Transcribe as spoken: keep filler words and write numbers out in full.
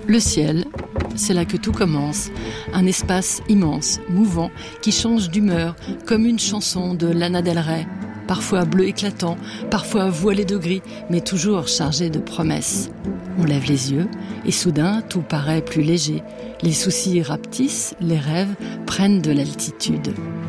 Le ciel, c'est là que tout commence, un espace immense, mouvant, qui change d'humeur, comme une chanson de Lana Del Rey, parfois bleu éclatant, parfois voilé de gris, mais toujours chargé de promesses. On lève les yeux, et soudain, tout paraît plus léger. Les soucis rapetissent, les rêves prennent de l'altitude.